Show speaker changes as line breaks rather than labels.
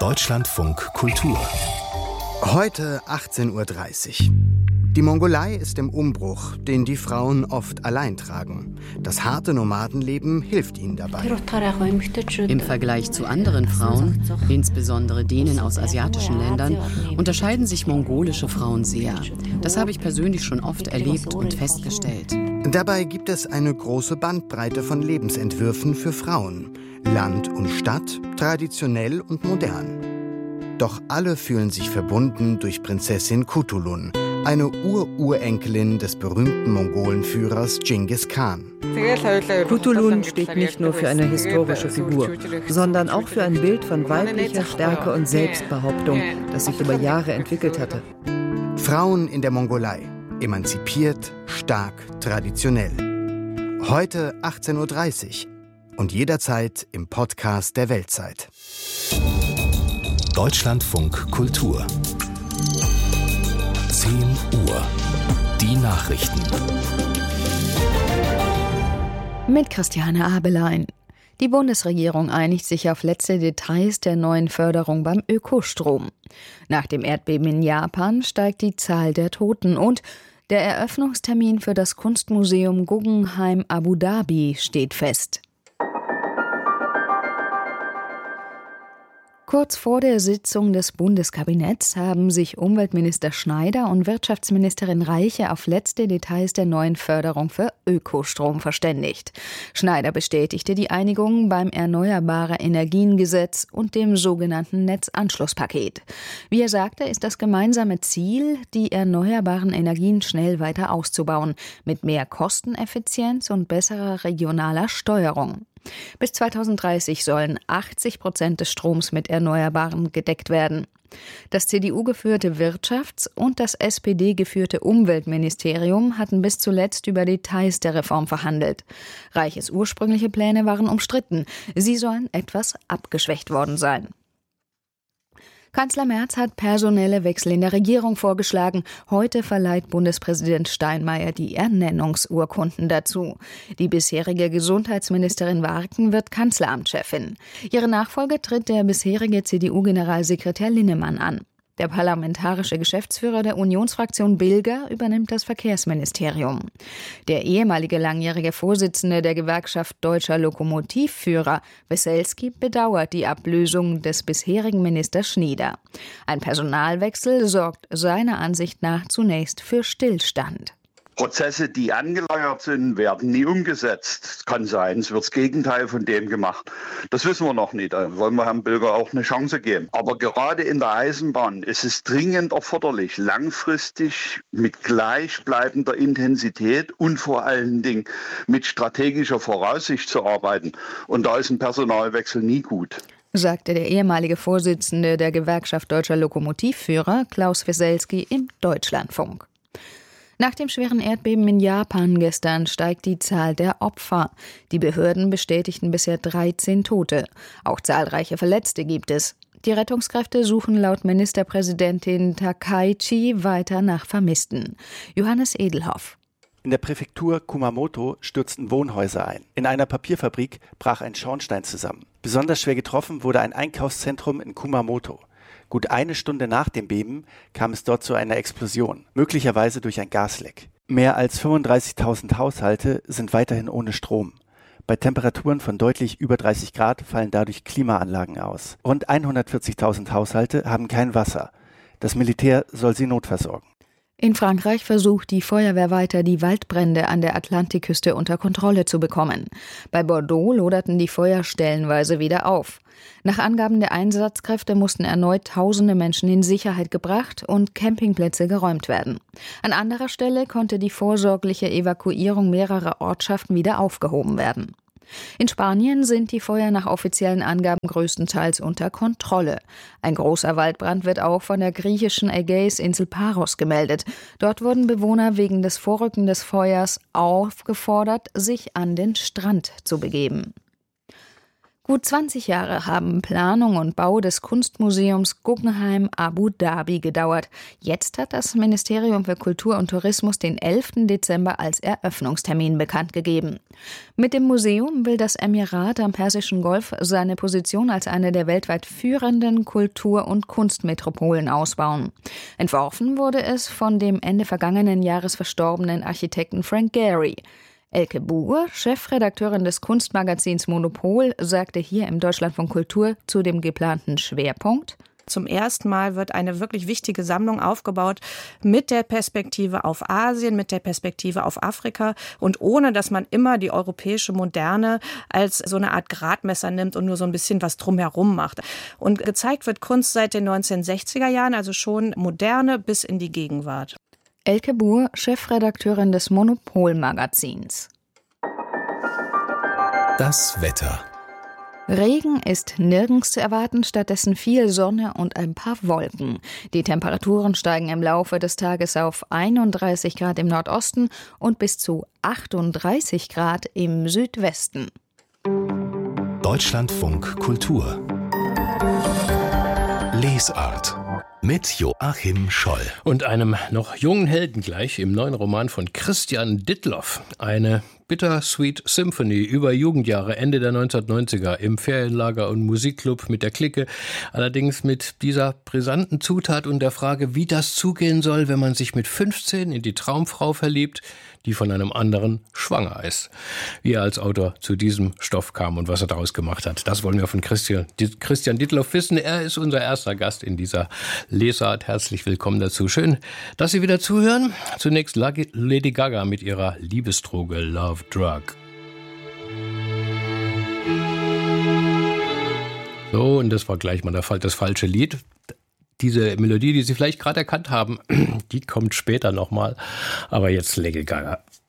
Deutschlandfunk Kultur.
Heute 18:30 Uhr. Die Mongolei ist im Umbruch, den die Frauen oft allein tragen. Das harte Nomadenleben hilft ihnen dabei.
Im Vergleich zu anderen Frauen, insbesondere denen aus asiatischen Ländern, unterscheiden sich mongolische Frauen sehr. Das habe ich persönlich schon oft erlebt und festgestellt.
Dabei gibt es eine große Bandbreite von Lebensentwürfen für Frauen. Land und Stadt, traditionell und modern. Doch alle fühlen sich verbunden durch Prinzessin Kutulun, eine Urenkelin des berühmten Mongolenführers Genghis Khan.
Kutulun steht nicht nur für eine historische Figur, sondern auch für ein Bild von weiblicher Stärke und Selbstbehauptung, das sich über Jahre entwickelt hatte.
Frauen in der Mongolei. Emanzipiert, stark, traditionell. Heute 18:30 Uhr und jederzeit im Podcast der Weltzeit.
Deutschlandfunk Kultur. 10 Uhr. Die Nachrichten.
Mit Christiane Abelein. Die Bundesregierung einigt sich auf letzte Details der neuen Förderung beim Ökostrom. Nach dem Erdbeben in Japan steigt die Zahl der Toten und der Eröffnungstermin für das Kunstmuseum Guggenheim Abu Dhabi steht fest. Kurz vor der Sitzung des Bundeskabinetts haben sich Umweltminister Schneider und Wirtschaftsministerin Reiche auf letzte Details der neuen Förderung für Ökostrom verständigt. Schneider bestätigte die Einigung beim Erneuerbare-Energien-Gesetz und dem sogenannten Netzanschlusspaket. Wie er sagte, ist das gemeinsame Ziel, die erneuerbaren Energien schnell weiter auszubauen, mit mehr Kosteneffizienz und besserer regionaler Steuerung. Bis 2030 sollen 80% des Stroms mit Erneuerbaren gedeckt werden. Das CDU-geführte Wirtschafts- und das SPD-geführte Umweltministerium hatten bis zuletzt über Details der Reform verhandelt. Reiches ursprüngliche Pläne waren umstritten. Sie sollen etwas abgeschwächt worden sein. Kanzler Merz hat personelle Wechsel in der Regierung vorgeschlagen. Heute verleiht Bundespräsident Steinmeier die Ernennungsurkunden dazu. Die bisherige Gesundheitsministerin Warken wird Kanzleramtschefin. Ihre Nachfolge tritt der bisherige CDU-Generalsekretär Linnemann an. Der parlamentarische Geschäftsführer der Unionsfraktion Bilger übernimmt das Verkehrsministerium. Der ehemalige langjährige Vorsitzende der Gewerkschaft Deutscher Lokomotivführer, Weselski, bedauert die Ablösung des bisherigen Ministers Schnieder. Ein Personalwechsel sorgt seiner Ansicht nach zunächst für Stillstand.
Prozesse, die angeleiert sind, werden nie umgesetzt. Es kann sein, es wird das Gegenteil von dem gemacht. Das wissen wir noch nicht. Da wollen wir Herrn Bilger auch eine Chance geben. Aber gerade in der Eisenbahn ist es dringend erforderlich, langfristig mit gleichbleibender Intensität und vor allen Dingen mit strategischer Voraussicht zu arbeiten. Und da ist ein Personalwechsel nie gut,
sagte der ehemalige Vorsitzende der Gewerkschaft Deutscher Lokomotivführer, Klaus Weselski, im Deutschlandfunk. Nach dem schweren Erdbeben in Japan gestern steigt die Zahl der Opfer. Die Behörden bestätigten bisher 13 Tote. Auch zahlreiche Verletzte gibt es. Die Rettungskräfte suchen laut Ministerpräsidentin Takaichi weiter nach Vermissten. Johannes Edelhoff.
In der Präfektur Kumamoto stürzten Wohnhäuser ein. In einer Papierfabrik brach ein Schornstein zusammen. Besonders schwer getroffen wurde ein Einkaufszentrum in Kumamoto. Gut eine Stunde nach dem Beben kam es dort zu einer Explosion, möglicherweise durch ein Gasleck. Mehr als 35.000 Haushalte sind weiterhin ohne Strom. Bei Temperaturen von deutlich über 30 Grad fallen dadurch Klimaanlagen aus. Rund 140.000 Haushalte haben kein Wasser. Das Militär soll sie notversorgen.
In Frankreich versucht die Feuerwehr weiter, die Waldbrände an der Atlantikküste unter Kontrolle zu bekommen. Bei Bordeaux loderten die Feuer stellenweise wieder auf. Nach Angaben der Einsatzkräfte mussten erneut tausende Menschen in Sicherheit gebracht und Campingplätze geräumt werden. An anderer Stelle konnte die vorsorgliche Evakuierung mehrerer Ortschaften wieder aufgehoben werden. In Spanien sind die Feuer nach offiziellen Angaben größtenteils unter Kontrolle. Ein großer Waldbrand wird auch von der griechischen Ägäisinsel Paros gemeldet. Dort wurden Bewohner wegen des Vorrücken des Feuers aufgefordert, sich an den Strand zu begeben. Gut 20 Jahre haben Planung und Bau des Kunstmuseums Guggenheim Abu Dhabi gedauert. Jetzt hat das Ministerium für Kultur und Tourismus den 11. Dezember als Eröffnungstermin bekannt gegeben. Mit dem Museum will das Emirat am Persischen Golf seine Position als eine der weltweit führenden Kultur- und Kunstmetropolen ausbauen. Entworfen wurde es von dem Ende vergangenen Jahres verstorbenen Architekten Frank Gehry. Elke Buhr, Chefredakteurin des Kunstmagazins Monopol, sagte hier im Deutschlandfunk Kultur zu dem geplanten Schwerpunkt:
Zum ersten Mal wird eine wirklich wichtige Sammlung aufgebaut mit der Perspektive auf Asien, mit der Perspektive auf Afrika und ohne, dass man immer die europäische Moderne als so eine Art Gradmesser nimmt und nur so ein bisschen was drumherum macht. Und gezeigt wird Kunst seit den 1960er Jahren, also schon Moderne bis in die Gegenwart.
Elke Buhr, Chefredakteurin des Monopol-Magazins.
Das Wetter.
Regen ist nirgends zu erwarten, stattdessen viel Sonne und ein paar Wolken. Die Temperaturen steigen im Laufe des Tages auf 31 Grad im Nordosten und bis zu 38 Grad im Südwesten.
Deutschlandfunk Kultur. Lesart. Mit Joachim Scholl.
Und einem noch jungen Helden gleich im neuen Roman von Christian Ditloff. Eine Bittersweet Symphony über Jugendjahre, Ende der 1990er, im Ferienlager und Musikclub mit der Clique. Allerdings mit dieser brisanten Zutat und der Frage, wie das zugehen soll, wenn man sich mit 15 in die Traumfrau verliebt, die von einem anderen schwanger ist. Wie er als Autor zu diesem Stoff kam und was er daraus gemacht hat, das wollen wir von Christian Ditloff wissen. Er ist unser erster Gast in dieser Lesart. Herzlich willkommen dazu. Schön, dass Sie wieder zuhören. Zunächst Lady Gaga mit ihrer Liebesdroge Love Drug. So, und das war gleich mal das falsche Lied. Diese Melodie, die Sie vielleicht gerade erkannt haben, die kommt später nochmal. Aber jetzt Lady Gaga.